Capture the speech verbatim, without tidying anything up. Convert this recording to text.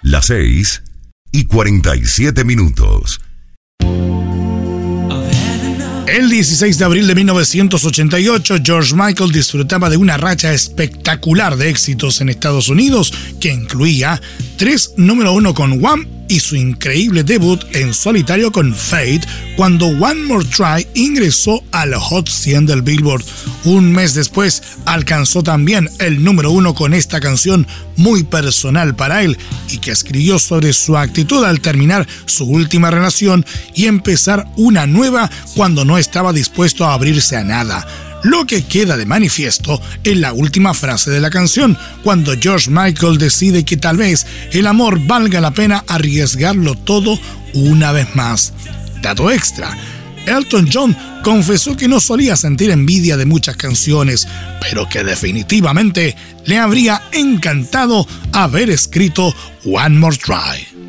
Las seis y cuarenta y siete minutos. El dieciséis de abril de mil novecientos ochenta y ocho, George Michael disfrutaba de una racha espectacular de éxitos en Estados Unidos que incluía tres número uno con Wham y su increíble debut en solitario con Fate cuando One More Try ingresó al Hot cien del Billboard. Un mes después alcanzó también el número uno con esta canción muy personal para él y que escribió sobre su actitud al terminar su última relación y empezar una nueva cuando no estaba dispuesto a abrirse a nada. Lo que queda de manifiesto en la última frase de la canción, cuando George Michael decide que tal vez el amor valga la pena arriesgarlo todo una vez más. Dato extra: Elton John confesó que no solía sentir envidia de muchas canciones, pero que definitivamente le habría encantado haber escrito One More Try.